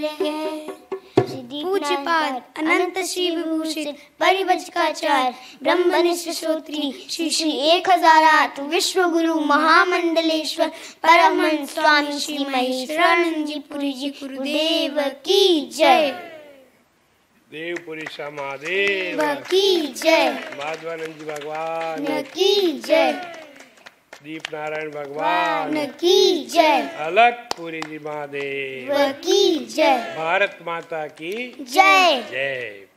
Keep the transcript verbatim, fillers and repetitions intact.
पूज्यपाद अनंत श्री विभूषित परिवज्काचार्य ब्रह्मनिष्ठ श्रोत्री श्री श्री एक हजार आठ विश्व गुरु महामंडलेश्वर परमहंस स्वामी श्री महेश्वरानंद जी पुरी जी गुरुदेव की जय। देवपुरी महादेव की जय। माधवानंद जी भगवान की जय। दीप नारायण भगवान की जय। अलकपुरी जी महादेव की जय। भारत माता की जय। जय।